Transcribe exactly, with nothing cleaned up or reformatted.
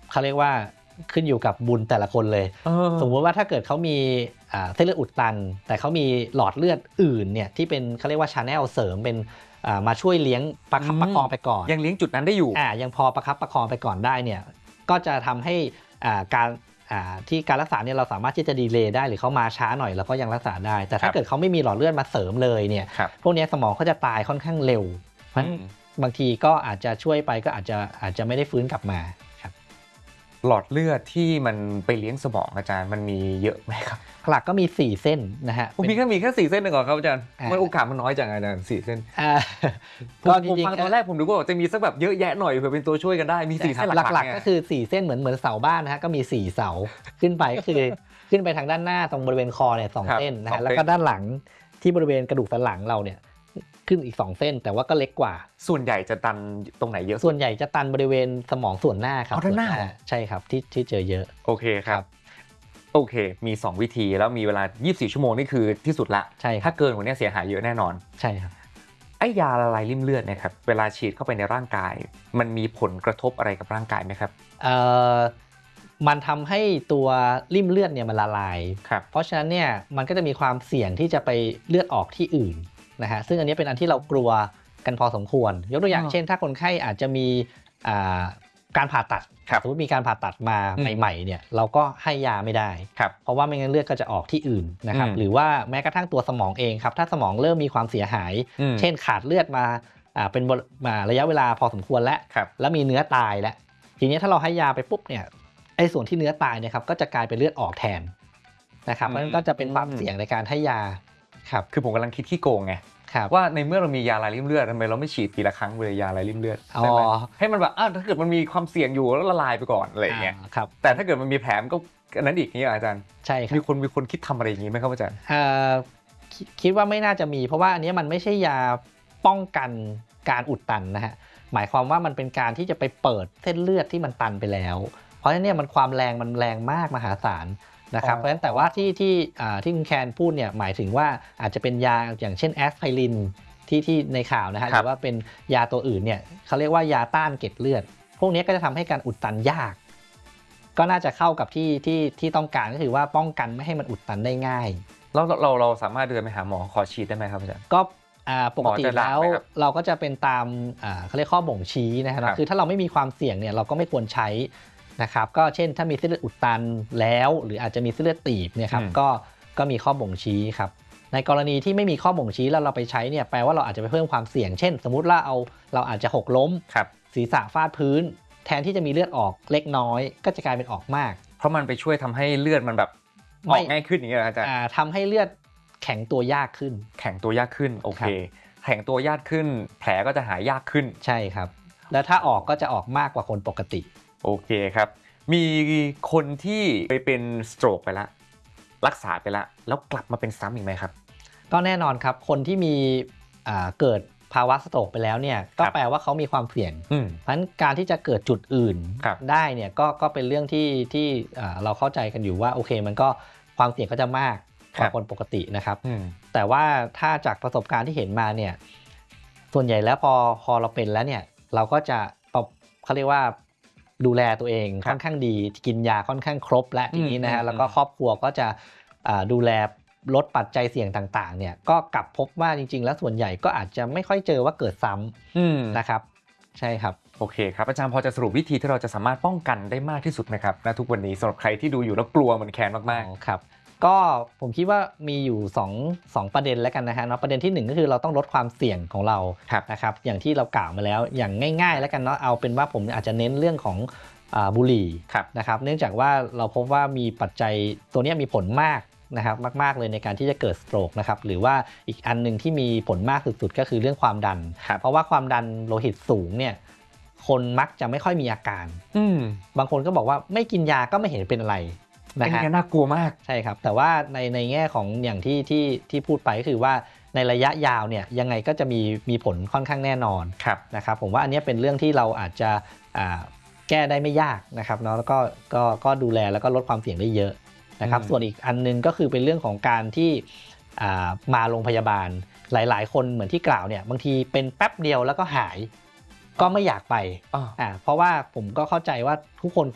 เขาเรียกว่าขึ้นอยู่กับบุญแต่ละคนเลยสมมติว่าถ้าเกิดเขามีเส้นเลือดอุดตันแต่เขามีหลอดเลือดอื่นเนี่ยที่เป็นเขาเรียกว่าชาแนลเสริมเป็นมาช่วยเลี้ยงประคับประคองไปก่อนยังเลี้ยงจุดนั้นได้อยู่อ่ายังพอประคับประคองไปก่อนได้เนี่ยก็จะทำให้การที่การรักษาเนี่ยเราสามารถที่จะดีเลย์ได้หรือเขามาช้าหน่อยแล้วก็ยังรักษาได้แต่ถ้าเกิดเขาไม่มีหลอดเลือดมาเสริมเลยเนี่ยพวกนี้สมองเขาจะตายค่อนข้างเร็วเพราะฉะนั้นบางทีก็อาจจะช่วยไปก็อาจจะอาจจะไม่ได้ฟื้นกลับมาครับหลอดเลือดที่มันไปเลี้ยงสมองอาจารย์มันมีเยอะไหมครับหลักก็มีสี่เส้นนะฮะผมมีแค่มีแค่สี่เส้นเองเหรอครับอาจารย์มันโอกาสมันน้อยจังอาจารย์สี่เส้นก็จริงๆฟังตอนแรกผมดูว่าจะมีสักแบบเยอะแยะหน่อยเผื่อเป็นตัวช่วยกันได้มีสี่เส้นหลักๆก็คือสี่เส้นเหมือนเหมือนเสาบ้านนะฮะก็มีสี่เสาขึ้นไปก็คือขึ้นไปทางด้านหน้าตรงบริเวณคอเนี่ยสองเส้นนะฮะแล้วก็ด้านหลังที่บริเวณกระดูกสันหลังเราเนี่ยขึ้นอีกสองเส้นแต่ว่าก็เล็กกว่าส่วนใหญ่จะตันตรงไหนเยอะส่วนใหญ่จะตันบริเวณสมองส่วนหน้าครับส่วนหน้าใช่ครับที่ที่เจอเยอะโอเคครับโอเคมีสองวิธีแล้วมีเวลายี่สิบสี่ชั่วโมงนี่คือที่สุดละใช่ถ้าเกินกว่านี้เสียหายเยอะแน่นอนใช่ครับไอ้ยาละลายริ่มเลือดนะครับเวลาฉีดเข้าไปในร่างกายมันมีผลกระทบอะไรกับร่างกายไหมครับเอ่อมันทำให้ตัวริ่มเลือดเนี่ยมันละลายเพราะฉะนั้นเนี่ยมันก็จะมีความเสี่ยงที่จะไปเลือดออกที่อื่นนะฮะซึ่งอันนี้เป็นอันที่เรากลัวกันพอสมควรยกตัวอย่างเช่นถ้าคนไข้อาจจะมีการผ่าตัดสมมติมีการผ่าตัดมาใหม่ๆเนี่ยเราก็ให้ยาไม่ได้เพราะว่าไม่งั้นเลือดก็จะออกที่อื่นนะครับหรือว่าแม้กระทั่งตัวสมองเองครับถ้าสมองเริ่มมีความเสียหายเช่นขาดเลือดมาเป็นระยะเวลาพอสมควรแล้วแล้วมีเนื้อตายแล้วทีนี้ถ้าเราให้ยาไปปุ๊บเนี่ยไอ้ส่วนที่เนื้อตายเนี่ยครับก็จะกลายเป็นเลือดออกแทนนะครับเพราะฉะนั้นก็จะเป็นความเสี่ยงในการให้ยาครับคือผมกำลังคิดขี้โกงไงว่าในเมื่อเรามียาลายริ่มเลือดทำไมเราไม่ฉีดทีละครั้งเลยยาลายริ่มเลือดให้มันแบบอ้าวถ้าเกิดมันมีความเสี่ยงอยู่แล้วละลายไปก่อนอะไรอย่างเงี้ยแต่ถ้าเกิดมันมีแผลมันก็นั้นอีกนี่อาจารย์ใช่ครับมีคนมีคนคิดทำอะไรอย่างงี้ไหมครับอาจารย์คิดว่าไม่น่าจะมีเพราะว่าอันนี้มันไม่ใช่ยาป้องกันการอุดตันนะฮะหมายความว่ามันเป็นการที่จะไปเปิดเส้นเลือดที่มันตันไปแล้วเพราะฉะนั้นเนี่ยมันความแรงมันแรงมากมหาศาลนะครับเพราะฉะนั้นแต่ว่าที่ที่ที่คุณแคนพูดเนี่ยหมายถึงว่าอาจจะเป็นยาอย่างเช่นแอสไพรินที่ที่ในข่าวนะฮะหรือว่าเป็นยาตัวอื่นเนี่ยเขาเรียกว่ายาต้านเกล็ดเลือดพวกนี้ก็จะทำให้การอุดตันยากก็น่าจะเข้ากับที่ที่ที่ต้องการก็คือว่าป้องกันไม่ให้มันอุดตันได้ง่ายเราเราเราสามารถเดินไปหาหมอขอฉีดได้ไหมครับอาจารย์ก็ปกติแล้วเราก็จะเป็นตามเขาเรียกข้อบ่งชี้นะครับคือถ้าเราไม่มีความเสี่ยงเนี่ยเราก็ไม่ควรใช้นะครับก็เช่นถ้ามีเส้นเลือดอุดตันแล้วหรืออาจจะมีเส้นเลือดตีบเนี่ยครับก็ก็มีข้อบ่งชี้ครับในกรณีที่ไม่มีข้อบ่งชี้แล้วเราไปใช้เนี่ยแปลว่าเราอาจจะไปเพิ่มความเสี่ยงเช่นสมมุติว่าเอาเราอาจจะหกล้มศีรษะฟาดพื้นแทนที่จะมีเลือดออกเล็กน้อยก็จะกลายเป็นออกมากเพราะมันไปช่วยทำให้เลือดมันแบบออกง่ายขึ้นอย่างเงี้ยอาจารย์ทำให้เลือดแข็งตัวยากขึ้นแข็งตัวยากขึ้นโอเคแข็งตัวยากขึ้นแผลก็จะหายากขึ้นใช่ครับแล้วถ้าออกก็จะออกมากกว่าคนปกติโอเคครับมีคนที่ไปเป็นสโตรกไปแล้วรักษาไปแล้วแล้วกลับมาเป็นซ้ำอีกไหมครับก็แน่นอนครับคนที่มีเกิดภาวะสโตรกไปแล้วเนี่ยก็แปลว่าเขามีความเสี่ยงเพราะฉะนั้นการที่จะเกิดจุดอื่นได้เนี่ยก็ก็เป็นเรื่องที่ที่เราเข้าใจกันอยู่ว่าโอเคมันก็ความเสี่ยงก็จะมากกว่าคนปกตินะครับแต่ว่าถ้าจากประสบการณ์ที่เห็นมาเนี่ยส่วนใหญ่แล้วพอพอเราเป็นแล้วเนี่ยเราก็จะเขาเรียกว่าดูแลตัวเองค่อนข้างดีกินยาค่อนข้างครบและทีนี้นะฮะแล้วก็ครอบครัวก็จะดูแลลดปัจจัยเสี่ยงต่างๆเนี่ยก็กลับพบว่าจริงๆแล้วส่วนใหญ่ก็อาจจะไม่ค่อยเจอว่าเกิดซ้ำนะครับใช่ครับโอเคครับอาจารย์พอจะสรุปวิธีที่เราจะสามารถป้องกันได้มากที่สุดไหมครับณทุกวันนี้สำหรับใครที่ดูอยู่แล้วกลัวเหมือนแคนมากๆครับก็ผมคิดว่ามีอยู่สองสองประเด็นแล้วกันนะฮะเนาะประเด็นที่หนึ่งก็คือเราต้องลดความเสี่ยงของเรานะครับอย่างที่เรากล่าวมาแล้วอย่างง่ายๆแล้วกันเนาะเอาเป็นว่าผมอาจจะเน้นเรื่องของบุหรี่นะครับเนื่องจากว่าเราพบว่ามีปัจจัยตัวนี้มีผลมากนะครับมากๆเลยในการที่จะเกิดสโตรกนะครับหรือว่าอีกอันนึงที่มีผลมากสุดๆก็คือเรื่องความดันเพราะว่าความดันโลหิตสูงเนี่ยคนมักจะไม่ค่อยมีอาการบางคนก็บอกว่าไม่กินยาก็ไม่เห็นเป็นอะไรนะฮะน่ากลัวมากใช่ครับแต่ว่าในในแง่ของอย่างที่ที่ที่พูดไปก็คือว่าในระยะยาวเนี่ยยังไงก็จะมีมีผลค่อนข้างแน่นอนนะครับผมว่าอันนี้เป็นเรื่องที่เราอาจจะแก้ได้ไม่ยากนะครับเนาะแล้วก็ก็ก็ดูแลแล้วก็ลดความเสี่ยงได้เยอะนะครับส่วนอีกอันนึงก็คือเป็นเรื่องของการที่มาโรงพยาบาลหลายๆคนเหมือนที่กล่าวเนี่ยบางทีเป็นแป๊บเดียวแล้วก็หายก็ไม่อยากไปอ่าเพราะว่าผมก็เข้าใจว่าทุกคน